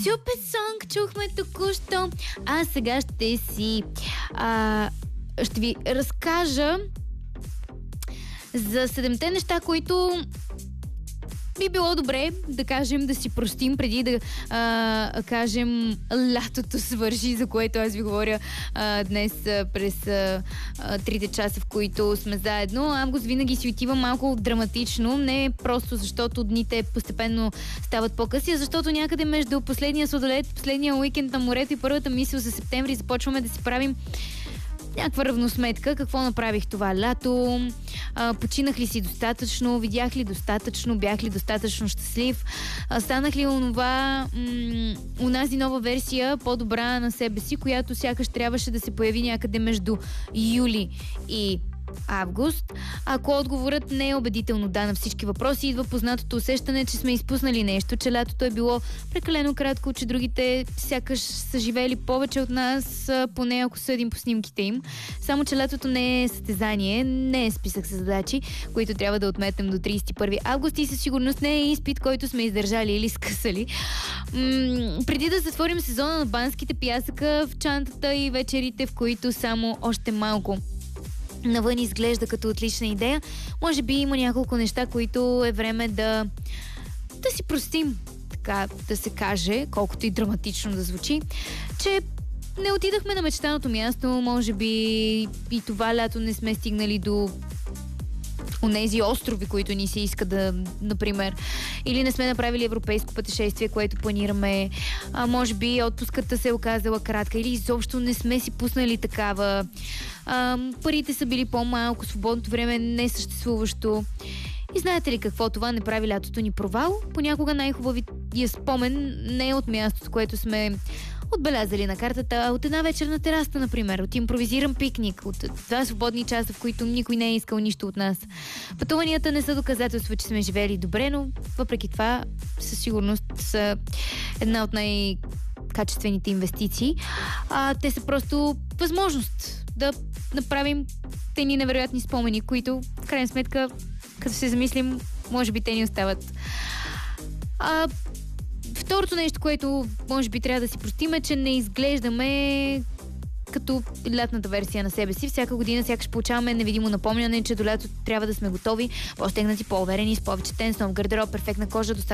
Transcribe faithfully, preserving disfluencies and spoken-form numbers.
Super Song чухме току-що. А сега ще си а, ще ви разкажа за седемте неща, които би било добре да кажем, да си простим преди да а, кажем лятото свърши, за което аз ви говоря а, днес а, през а, а, трите часа, в които сме заедно. Август винаги си отива малко драматично, не просто защото дните постепенно стават по-къси, а защото някъде между последния сладолет, последния уикенд на морето и първата мисъл за септември започваме да си правим някаква равносметка, какво направих това лято, а, починах ли си достатъчно, видях ли достатъчно, бях ли достатъчно щастлив, а, станах ли онова, м- унази нова версия, по-добра на себе си, която сякаш трябваше да се появи някъде между юли и август. Ако отговорът не е убедително да на всички въпроси, идва познатото усещане, че сме изпуснали нещо, че лятото е било прекалено кратко, че другите сякаш са живели повече от нас, поне ако съдим по снимките им. Само че лятото не е състезание, не е списък с задачи, които трябва да отметнем до тридесет и първи август и със сигурност не е изпит, който сме издържали или скъсали. М- преди да затворим сезона на банските пясъка в чантата и вечерите, в които само още малко навън изглежда като отлична идея, може би има няколко неща, които е време да да си простим, така да се каже, колкото и драматично да звучи, че не отидахме на мечтаното място, може би и това лято не сме стигнали до онези острови, които ни се иска да, например, или не сме направили европейско пътешествие, което планираме, а може би отпуската се е оказала кратка, или изобщо не сме си пуснали такава, а, парите са били по-малко, свободното време не е съществуващо. И знаете ли какво? Това не прави лятото ни провал. Понякога най-хубавият спомен не е от мястото, което сме отбелязали на картата, а от една вечер на терасата, например, от импровизиран пикник, от два свободни часа, в които никой не е искал нищо от нас. Пътуванията не са доказателства, че сме живели добре, но въпреки това със сигурност са една от най-качествените инвестиции. А, те са просто възможност да направим тени невероятни спомени, които в крайна сметка, като се замислим, може би те ни остават. А, второто нещо, което може би трябва да си простим, е, че не изглеждаме като лятната версия на себе си. Всяка година сякаш получаваме невидимо напомняне, че до лято трябва да сме готови, по-стегнати, по-уверени, с повече тен, с нов гардероб, перфектна кожа, достатъчно